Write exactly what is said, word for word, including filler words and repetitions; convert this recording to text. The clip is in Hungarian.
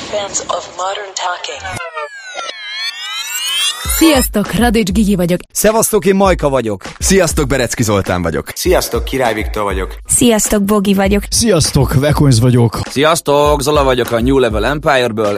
fans of modern talking. Sziasztok, Radics Gigi vagyok. Szevasztok, én Majka vagyok. Sziasztok, Berecki Zoltán vagyok. Sziasztok, Király Viktor vagyok. Sziasztok, Bogi vagyok. Sziasztok, Vekonz vagyok. Sziasztok, Zola vagyok a New Level Empire-ből,